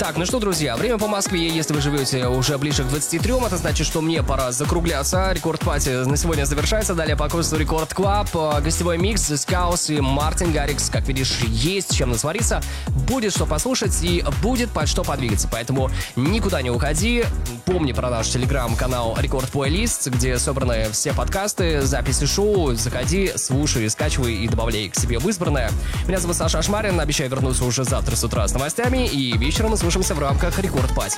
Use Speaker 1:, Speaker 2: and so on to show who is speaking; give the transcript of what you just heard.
Speaker 1: Так, ну что, друзья, время по Москве, если вы живете уже ближе к 23, это значит, что мне пора закругляться. Рекорд-пати на сегодня завершается. Далее по курсу Рекорд Клаб, гостевой микс, Скаус и Мартин Гаррикс. Как видишь, есть чем насвариться, будет что послушать и будет под что подвигаться. Поэтому никуда не уходи. Помни про наш телеграм-канал Рекорд Плейлист, где собраны все подкасты, записи шоу. Заходи, слушай, скачивай и добавляй к себе в избранное. Меня зовут Саша Ашмарин. Обещаю вернуться уже завтра с утра с новостями. И вечером мы слушаемся в рамках Рекорд Пати.